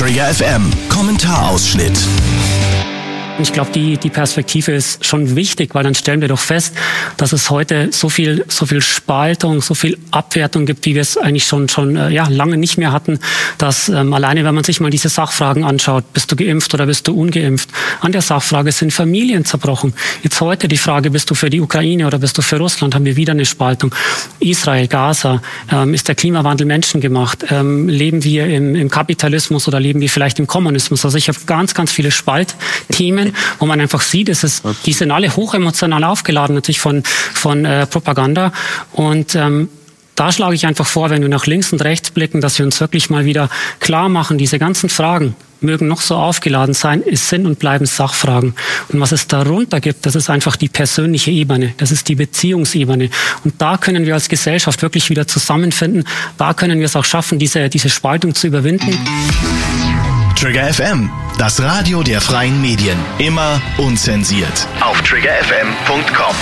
Trigger FM Kommentarausschnitt. Ich glaube, die Perspektive ist schon wichtig, weil dann stellen wir doch fest, dass es heute so viel Spaltung, so viel Abwertung gibt, wie wir es eigentlich schon lange nicht mehr hatten, dass alleine, wenn man sich mal diese Sachfragen anschaut, bist du geimpft oder bist du ungeimpft, an der Sachfrage sind Familien zerbrochen. Jetzt heute die Frage, bist du für die Ukraine oder bist du für Russland, haben wir wieder eine Spaltung. Israel, Gaza, ist der Klimawandel menschengemacht? Leben wir im Kapitalismus oder leben wir vielleicht im Kommunismus? Also ich habe ganz viele Spaltthemen, wo man einfach sieht, die sind alle hochemotional aufgeladen, natürlich von Propaganda. Und da schlage ich einfach vor, wenn wir nach links und rechts blicken, dass wir uns wirklich mal wieder klar machen, diese ganzen Fragen mögen noch so aufgeladen sein, es sind und bleiben Sachfragen. Und was es darunter gibt, das ist einfach die persönliche Ebene, das ist die Beziehungsebene. Und da können wir als Gesellschaft wirklich wieder zusammenfinden, da können wir es auch schaffen, diese Spaltung zu überwinden. Trigger FM, das Radio der freien Medien. Immer unzensiert. Auf triggerfm.com.